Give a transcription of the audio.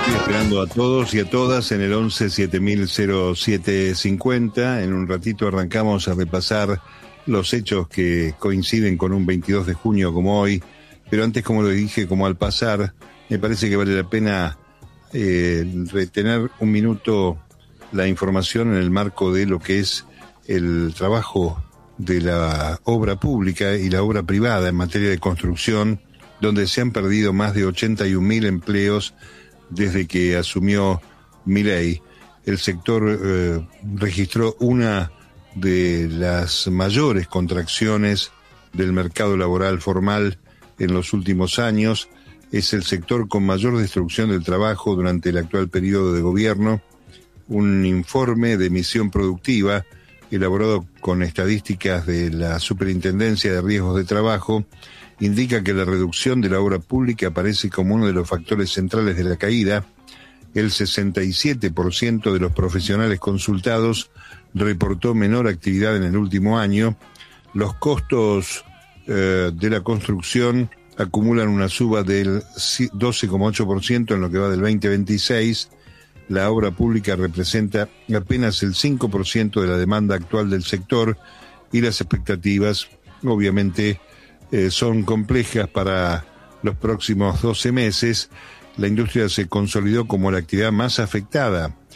Estoy esperando a todos y a todas en el 11 700750. En un ratito arrancamos a repasar los hechos que coinciden con un 22 de junio como hoy. Pero antes, como lo dije, como al pasar, me parece que vale la pena retener un minuto la información en el marco de lo que es el trabajo de la obra pública y la obra privada en materia de construcción, donde se han perdido más de 81.000 empleos desde que asumió Milei. El sector registró una de las mayores contracciones del mercado laboral formal en los últimos años. Es el sector con mayor destrucción del trabajo durante el actual periodo de gobierno. Un informe de emisión productiva elaborado con estadísticas de la Superintendencia de Riesgos de Trabajo indica que la reducción de la obra pública aparece como uno de los factores centrales de la caída. El 67% de los profesionales consultados reportó menor actividad en el último año. Los costos de la construcción acumulan una suba del 12,8% en lo que va del 2026. La obra pública representa apenas el 5% de la demanda actual del sector y las expectativas, obviamente, son complejas para los próximos 12 meses. La industria se consolidó como la actividad más afectada